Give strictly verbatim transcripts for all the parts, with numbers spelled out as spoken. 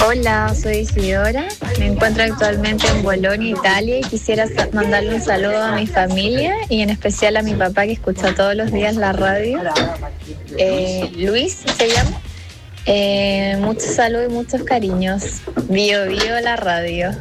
Hola, soy Isidora. Me encuentro actualmente en Bolonia, Italia, y quisiera mandarle un saludo a mi familia y en especial a mi papá, que escucha todos los días la radio. Eh, Luis se llama. Eh, muchos saludos y muchos cariños. Bio Bio la radio.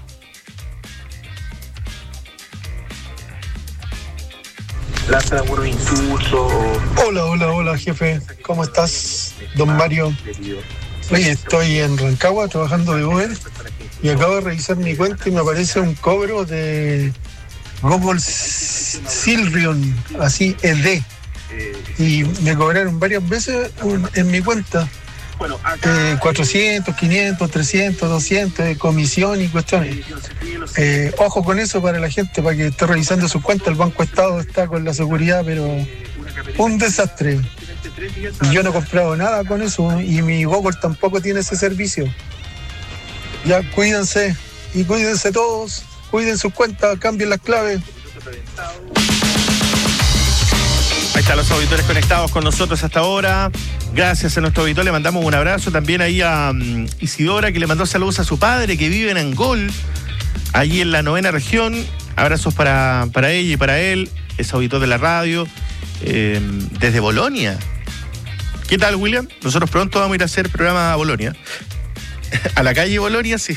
Lanza algunos insultos. Hola, hola, hola, jefe. ¿Cómo estás, don Mario? Oye, estoy en Rancagua trabajando de Uber y acabo de revisar mi cuenta y me aparece un cobro de Google Silrion, así E D. Y me cobraron varias veces en mi cuenta. Eh, cuatrocientos, quinientos, trescientos, doscientos de comisión y cuestiones. Eh, ojo con eso para la gente, para que esté revisando su cuenta. El Banco Estado está con la seguridad, pero un desastre. Y yo no he comprado nada con eso y mi Google tampoco tiene ese servicio. Ya, cuídense y cuídense todos, cuiden sus cuentas, cambien las claves. Ahí están los auditores conectados con nosotros hasta ahora. Gracias a nuestro auditor, le mandamos un abrazo también ahí a um, Isidora, que le mandó saludos a su padre, que vive en Angol, allí en la novena región. Abrazos para, para ella y para él, es auditor de la radio, eh, desde Bolonia. ¿Qué tal, William? Nosotros pronto vamos a ir a hacer programa a Bolonia. A la calle Bolonia, sí.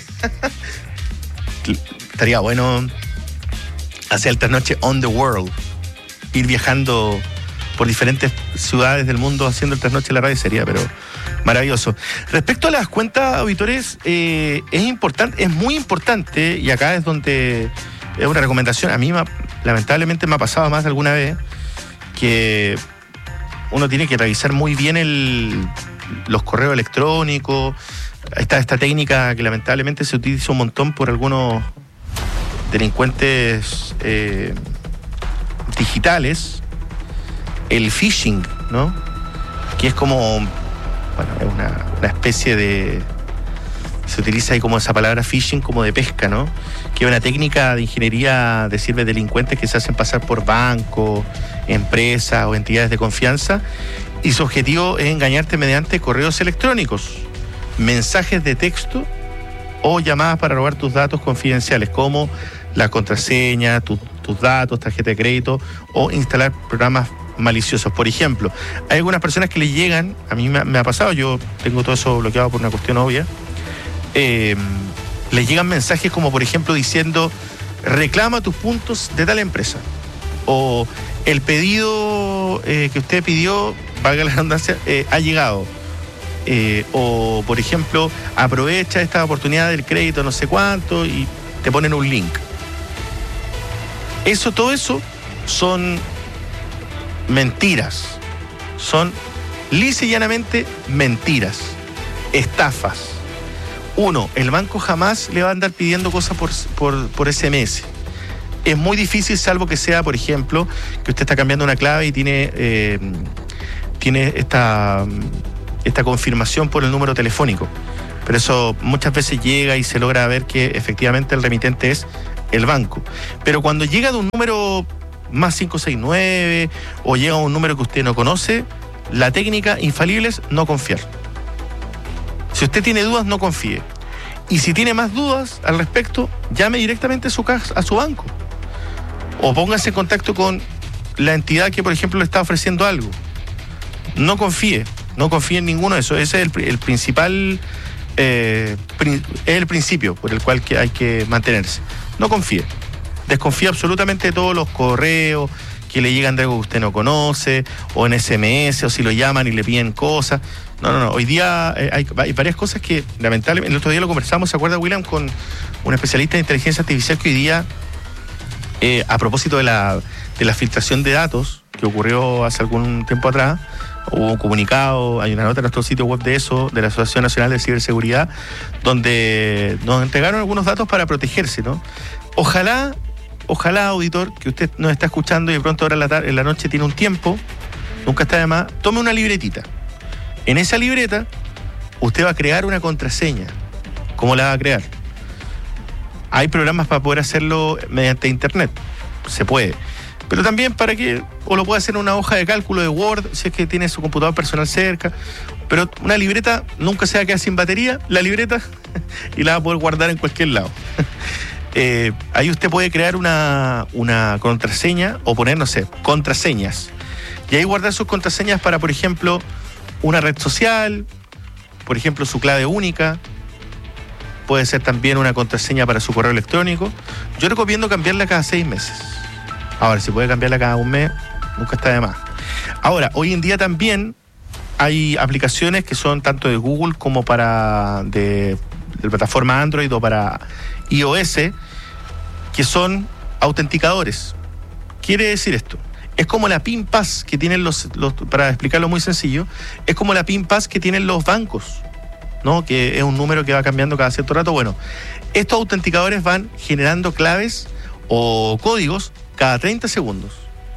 Estaría bueno hacer el trasnoche on the world, ir viajando por diferentes ciudades del mundo haciendo el trasnoche de la radio, sería, pero maravilloso. Respecto a las cuentas, auditores, eh, es importante, es muy importante, y acá es donde es una recomendación. A mí me, lamentablemente me ha pasado más de alguna vez que uno tiene que revisar muy bien el, los correos electrónicos. Está esta técnica que lamentablemente se utiliza un montón por algunos delincuentes eh, digitales, el phishing, ¿no? Que es como, bueno, es una, una especie de, se utiliza ahí como esa palabra phishing como de pesca, ¿no? Que es una técnica de ingeniería de sirve delincuentes que se hacen pasar por bancos, empresas o entidades de confianza, y su objetivo es engañarte mediante correos electrónicos, mensajes de texto o llamadas para robar tus datos confidenciales, como la contraseña, tu, tus datos, tarjeta de crédito, o instalar programas maliciosos. Por ejemplo, hay algunas personas que le llegan, a mí me, me ha pasado, yo tengo todo eso bloqueado por una cuestión obvia, eh, les llegan mensajes como, por ejemplo, diciendo: reclama tus puntos de tal empresa, o el pedido eh, que usted pidió, valga la redundancia, eh, ha llegado, eh, o por ejemplo, aprovecha esta oportunidad del crédito no sé cuánto, y te ponen un link. Eso, todo eso son mentiras, son lisa y llanamente mentiras, estafas. Uno, el banco jamás le va a andar pidiendo cosas por, por, por ese eme ese. Es muy difícil, salvo que sea, por ejemplo, que usted está cambiando una clave y tiene, eh, tiene esta, esta confirmación por el número telefónico. Pero eso muchas veces llega y se logra ver que efectivamente el remitente es el banco. Pero cuando llega de un número más cinco seis nueve o llega a un número que usted no conoce, la técnica infalible es no confiar. Si usted tiene dudas, no confíe. Y si tiene más dudas al respecto, llame directamente a su, casa, a su banco. O póngase en contacto con la entidad que, por ejemplo, le está ofreciendo algo. No confíe, no confíe en ninguno de esos. Ese es el, el principal, eh, pri, es el principio por el cual que hay que mantenerse. No confíe. Desconfía absolutamente de todos los correos que le llegan de algo que usted no conoce, o en ese eme ese, o si lo llaman y le piden cosas. No, no, no. Hoy día hay, hay varias cosas que, lamentablemente, el otro día lo conversamos, ¿se acuerda, William? Con un especialista de inteligencia artificial que hoy día, eh, a propósito de la, de la filtración de datos que ocurrió hace algún tiempo atrás, hubo un comunicado, hay una nota en nuestro sitio web de eso, de la Asociación Nacional de Ciberseguridad, donde nos entregaron algunos datos para protegerse, ¿no? Ojalá, ojalá, auditor, que usted nos está escuchando y de pronto ahora en la, tarde, en la noche tiene un tiempo, nunca está de más, tome una libretita. En esa libreta, usted va a crear una contraseña. ¿Cómo la va a crear? Hay programas para poder hacerlo mediante internet. Se puede. Pero también para que, o lo puede hacer en una hoja de cálculo de Word, si es que tiene su computador personal cerca, Pero una libreta nunca se va a quedar sin batería, la libreta, y la va a poder guardar en cualquier lado. eh, ahí usted puede crear una, una contraseña o poner, no sé, contraseñas. Y ahí guardar sus contraseñas para, por ejemplo, una red social, por ejemplo, su clave única. Puede ser también una contraseña para su correo electrónico. Yo recomiendo cambiarla cada seis meses. Ahora, si puede cambiarla cada un mes, nunca está de más. Ahora, hoy en día también hay aplicaciones que son tanto de Google como para de, de plataforma Android o para iOS, que son autenticadores. Quiere decir esto, es como la PIN Pass que tienen los, los, para explicarlo muy sencillo, es como la PIN Pass que tienen los bancos, ¿no? Que es un número que va cambiando cada cierto rato. Bueno, estos autenticadores van generando claves o códigos cada treinta segundos.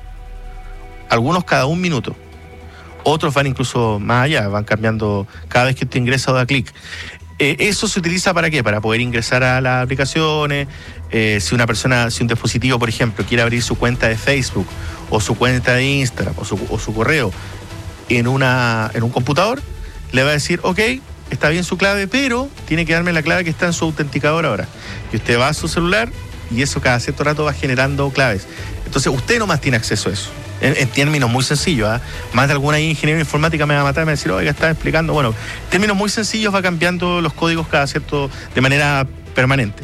Algunos cada un minuto. Otros van incluso más allá, van cambiando cada vez que usted ingresa o da clic. Eh, eso se utiliza ¿para qué? Para poder ingresar a las aplicaciones. Eh, si una persona, si un dispositivo, por ejemplo, quiere abrir su cuenta de Facebook o su cuenta de Instagram o su, o su correo en, una, en un computador, le va a decir, ok, está bien su clave, pero tiene que darme la clave que está en su autenticador ahora. Y usted va a su celular y eso cada cierto rato va generando claves. Entonces usted nomás tiene acceso a eso. En, en términos muy sencillos, ¿eh? Más de alguna ingeniero de informática me va a matar y me va a decir, oiga, está explicando. Bueno, en términos muy sencillos va cambiando los códigos cada cierto, de manera permanente.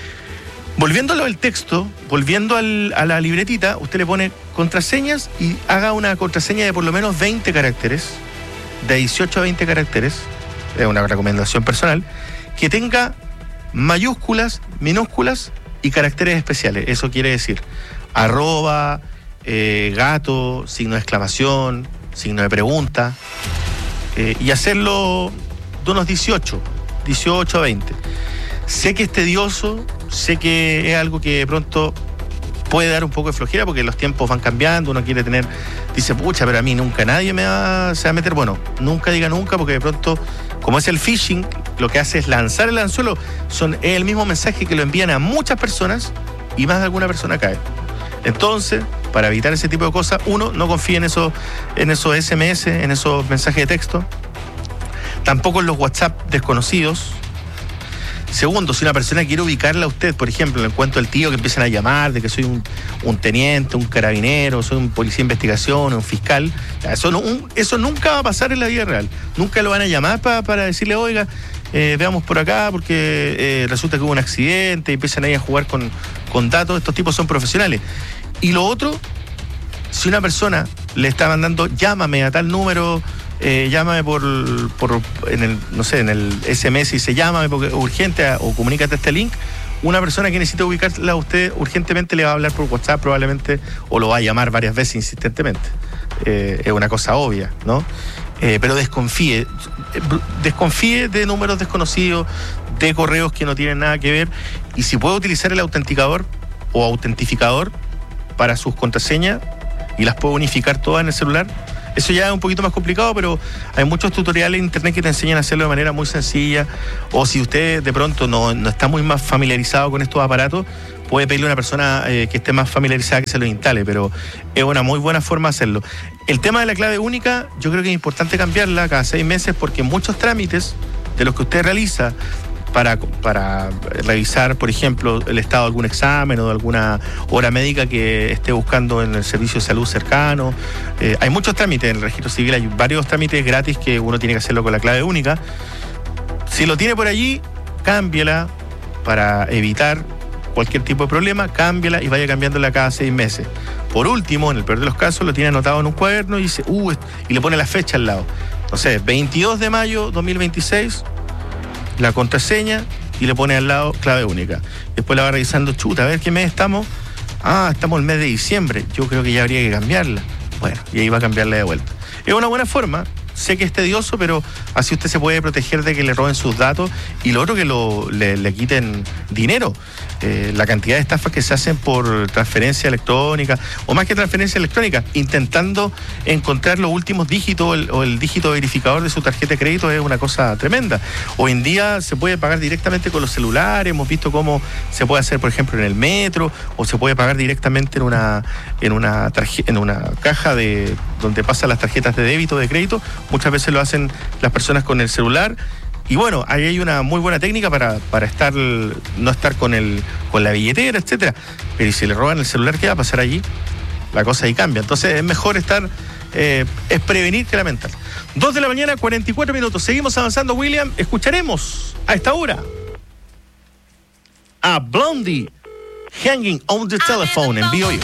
Volviendo al texto, volviendo al, a la libretita, usted le pone contraseñas y haga una contraseña de por lo menos veinte caracteres, de dieciocho a veinte caracteres, es una recomendación personal, que tenga mayúsculas, minúsculas y caracteres especiales. Eso quiere decir arroba, eh, gato, signo de exclamación, signo de pregunta, eh, y hacerlo de unos dieciocho, dieciocho a veinte. Sé que es tedioso, sé que es algo que de pronto puede dar un poco de flojera porque los tiempos van cambiando, uno quiere tener, dice, pucha, pero a mí nunca nadie me va, se va a meter. Bueno, nunca diga nunca, porque de pronto, como es el phishing, lo que hace es lanzar el anzuelo, son, es el mismo mensaje que lo envían a muchas personas y más de alguna persona cae. Entonces, para evitar ese tipo de cosas, uno, no confíe en esos, en esos ese eme ese, en esos mensajes de texto, tampoco en los WhatsApp desconocidos. Segundo, si una persona quiere ubicarla a usted, por ejemplo, en el cuento del tío que empiezan a llamar, de que soy un, un teniente, un carabinero, soy un policía de investigación, un fiscal, eso, no, un, eso nunca va a pasar en la vida real. Nunca lo van a llamar pa, para decirle, oiga, eh, veamos por acá porque eh, resulta que hubo un accidente y empiezan ahí a jugar con, con datos. Estos tipos son profesionales. Y lo otro, si una persona le está mandando, llámame a tal número, Eh, llámame por, por en el, no sé, en el ese eme ese y dice llámame porque urgente o comunícate a este link. Una persona que necesita ubicarla a usted urgentemente le va a hablar por WhatsApp probablemente o lo va a llamar varias veces insistentemente. Eh, es una cosa obvia, ¿no? Eh, pero desconfíe, desconfíe de números desconocidos, de correos que no tienen nada que ver, y si puede utilizar el autenticador o autentificador para sus contraseñas y las puede unificar todas en el celular. Eso ya es un poquito más complicado, pero hay muchos tutoriales en internet que te enseñan a hacerlo de manera muy sencilla. O si usted de pronto no, no está muy más familiarizado con estos aparatos, puede pedirle a una persona eh, que esté más familiarizada que se los instale, pero es una muy buena forma de hacerlo. El tema de la clave única, yo creo que es importante cambiarla cada seis meses porque muchos trámites de los que usted realiza para, para revisar, por ejemplo, el estado de algún examen o de alguna hora médica que esté buscando en el servicio de salud cercano. Eh, hay muchos trámites en el registro civil, hay varios trámites gratis que uno tiene que hacerlo con la clave única. Si lo tiene por allí, cámbiala para evitar cualquier tipo de problema, cámbiala y vaya cambiándola cada seis meses. Por último, en el peor de los casos, lo tiene anotado en un cuaderno y dice, uh, y le pone la fecha al lado. No sé, veintidós de mayo dos mil veintiséis, la contraseña, y le pone al lado clave única. Después la va revisando, chuta, a ver qué mes estamos. Ah, estamos en el mes de diciembre. Yo creo que ya habría que cambiarla. Bueno, y ahí va a cambiarla de vuelta. Es una buena forma. Sé que es tedioso, pero así usted se puede proteger de que le roben sus datos y lo otro que lo, le, le quiten dinero. Eh, la cantidad de estafas que se hacen por transferencia electrónica, o más que transferencia electrónica, intentando encontrar los últimos dígitos o el, o el dígito verificador de su tarjeta de crédito, es una cosa tremenda. Hoy en día se puede pagar directamente con los celulares, hemos visto cómo se puede hacer, por ejemplo, en el metro, o se puede pagar directamente en una, en una, tarje, en una caja de donde pasan las tarjetas de débito o de crédito. Muchas veces lo hacen las personas personas con el celular. Y bueno, ahí hay una muy buena técnica para, para estar, no estar con el, con la billetera, etcétera. Pero si le roban el celular, ¿qué va a pasar allí? La cosa ahí cambia. Entonces es mejor estar, eh, es prevenir que lamentar. Dos de la mañana, cuarenta y cuatro minutos. Seguimos avanzando, William. Escucharemos a esta hora a Blondie, Hanging on the Telephone, en B O I.